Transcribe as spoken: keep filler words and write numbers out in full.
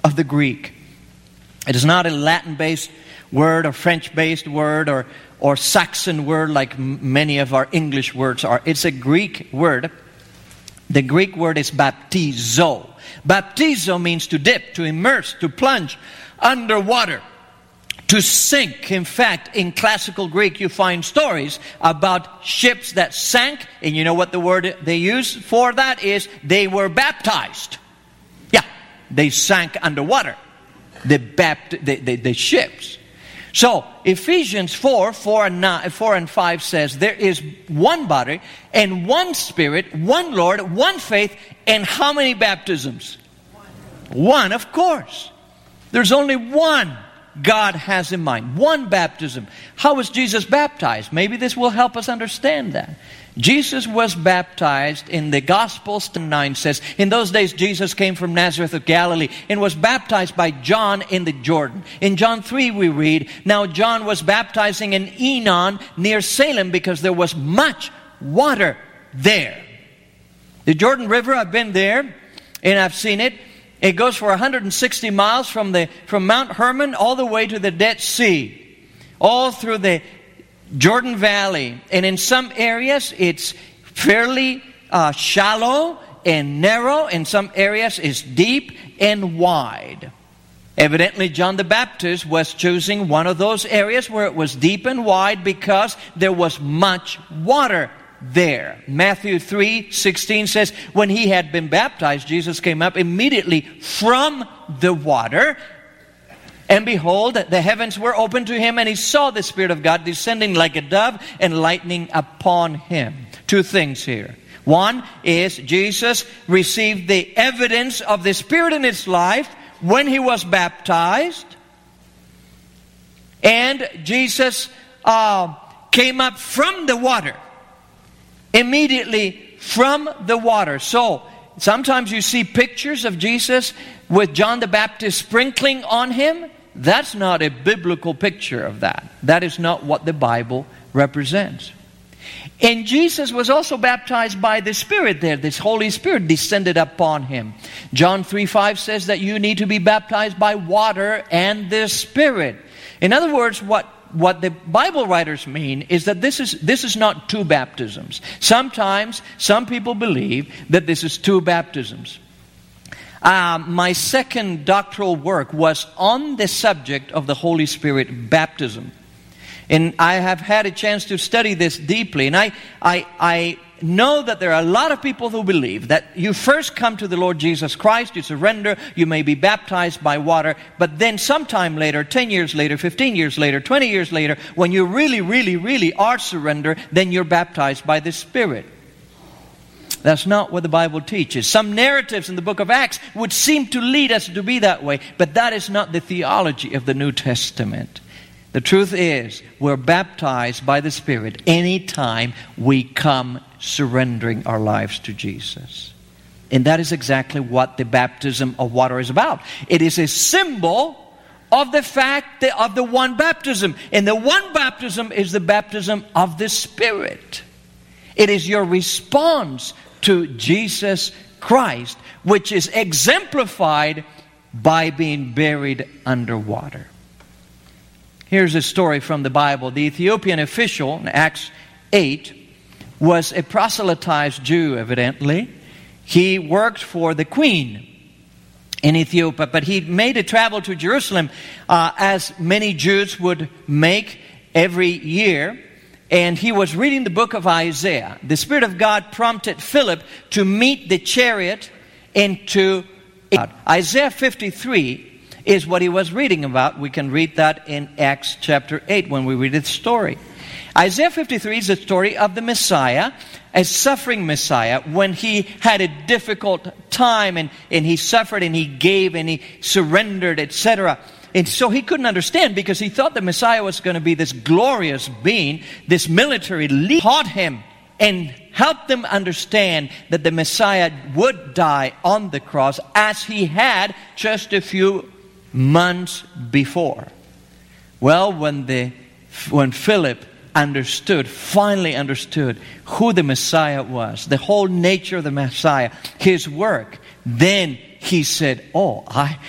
of the Greek. It is not a Latin-based word or French-based word or, or Saxon word like m- many of our English words are. It's a Greek word. The Greek word is baptizo. Baptizo means to dip, to immerse, to plunge underwater, to sink. In fact, in classical Greek, you find stories about ships that sank, and you know what the word they use for that is? They were baptized. Yeah, they sank underwater. The, bapt- the, the, the ships. So, Ephesians four, four and, nine, four and five says, there is one body, and one Spirit, one Lord, one faith, and how many baptisms? One, one of course. There's only one God has in mind. One baptism. How was Jesus baptized? Maybe this will help us understand that. Jesus was baptized in the Gospels nine says, in those days Jesus came from Nazareth of Galilee and was baptized by John in the Jordan. In John three we read, now John was baptizing in Enon near Salem because there was much water there. The Jordan River, I've been there and I've seen it. It goes for one hundred sixty miles from the from Mount Hermon all the way to the Dead Sea. All through the Jordan Valley. And in some areas it's fairly uh, shallow and narrow. In some areas it's deep and wide. Evidently John the Baptist was choosing one of those areas where it was deep and wide because there was much water there. Matthew three sixteen says, when he had been baptized, Jesus came up immediately from the water. And behold, the heavens were opened to him, and he saw the Spirit of God descending like a dove and lightning upon him. Two things here. One is Jesus received the evidence of the Spirit in his life when he was baptized. And Jesus uh, came up from the water. Immediately from the water. So, sometimes you see pictures of Jesus with John the Baptist sprinkling on him. That's not a biblical picture of that. That is not what the Bible represents. And Jesus was also baptized by the Spirit there. This Holy Spirit descended upon him. John three five says that you need to be baptized by water and the Spirit. In other words, what What the Bible writers mean is that this is this is not two baptisms. Sometimes some people believe that this is two baptisms. Uh, my second doctoral work was on the subject of the Holy Spirit baptism. And I have had a chance to study this deeply. And I, I, I know that there are a lot of people who believe that you first come to the Lord Jesus Christ, you surrender, you may be baptized by water, but then sometime later, ten years later, fifteen years later, twenty years later, when you really, really, really are surrendered, then you're baptized by the Spirit. That's not what the Bible teaches. Some narratives in the book of Acts would seem to lead us to be that way, but that is not the theology of the New Testament. The truth is, we're baptized by the Spirit anytime we come surrendering our lives to Jesus. And that is exactly what the baptism of water is about. It is a symbol of the fact that of the one baptism. And the one baptism is the baptism of the Spirit. It is your response to Jesus Christ, which is exemplified by being buried underwater. Here's a story from the Bible. The Ethiopian official in Acts eight was a proselytized Jew, evidently. He worked for the queen in Ethiopia, but he made a travel to Jerusalem uh, as many Jews would make every year. And he was reading the book of Isaiah. The Spirit of God prompted Philip to meet the chariot and to... Isaiah fifty-three is what he was reading about. We can read that in Acts chapter eight when we read the story. Isaiah fifty-three is the story of the Messiah, a suffering Messiah, when he had a difficult time and, and he suffered and he gave and he surrendered, et cetera. And so he couldn't understand because he thought the Messiah was going to be this glorious being, this military leader. Taught him and helped them understand that the Messiah would die on the cross as he had just a few months before. Well, when the when Philip understood, finally understood who the Messiah was, the whole nature of the Messiah, his work, then he said, oh, I,